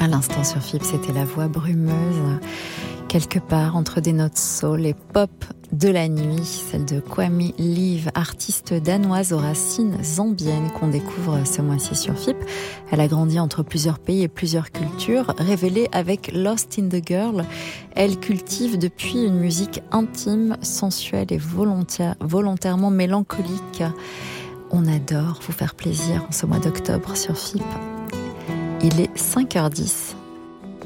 À l'instant sur FIP, c'était la voix brumeuse, quelque part entre des notes soul et pop de la nuit, celle de Kwame Liv, artiste danoise aux racines zambiennes qu'on découvre ce mois-ci sur FIP. Elle a grandi entre plusieurs pays et plusieurs cultures, révélée avec Lost in the Girl. Elle cultive depuis une musique intime, sensuelle et volontairement mélancolique. On adore vous faire plaisir en ce mois d'octobre sur FIP. Il est 5h10.